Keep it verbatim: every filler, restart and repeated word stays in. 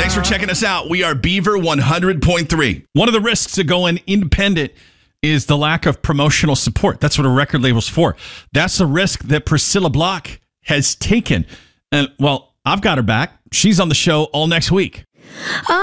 Thanks for checking us out. We are Beaver one hundred point three. One of the risks of going independent is the lack of promotional support. That's what a record label's for. That's a risk that Priscilla Block has taken. And, well, I've got her back. She's on the show all next week.